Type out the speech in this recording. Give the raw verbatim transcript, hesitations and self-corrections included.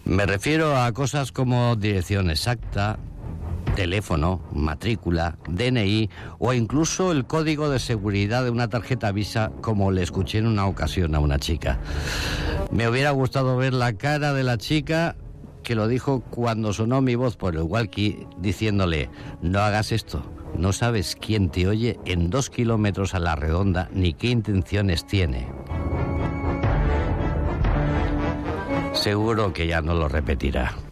Me refiero a cosas como dirección exacta, teléfono, matrícula, D N I o incluso el código de seguridad de una tarjeta Visa, como le escuché en una ocasión a una chica. Me hubiera gustado ver la cara de la chica que lo dijo cuando sonó mi voz por el walkie diciéndole: no hagas esto, no sabes quién te oye en dos kilómetros a la redonda ni qué intenciones tiene. Seguro que ya no lo repetirá.